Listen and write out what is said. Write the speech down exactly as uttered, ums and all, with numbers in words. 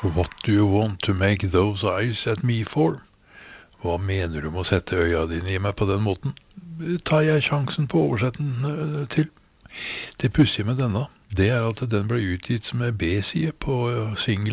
What do you want to make those eyes at me for? Hva mener du med å sette øya dine i meg på den måten? Tar jeg sjansen på å oversette den øh, til? Det pussige med denne, det er at den ble utgitt som en B-side på øh, single